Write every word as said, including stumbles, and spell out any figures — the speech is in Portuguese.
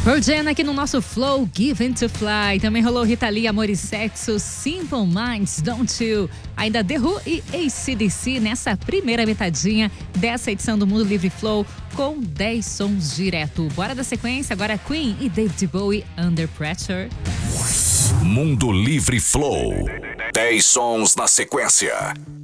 Pearl Jam aqui no nosso Flow, Given to Fly. Também rolou Rita Lee, Amor e Sexo, Simple Minds, Don't You. Ainda The Who e A C D C nessa primeira metadinha dessa edição do Mundo Livre Flow com dez sons direto. Bora da sequência, agora Queen e David Bowie, Under Pressure. Mundo Livre Flow, dez sons na sequência.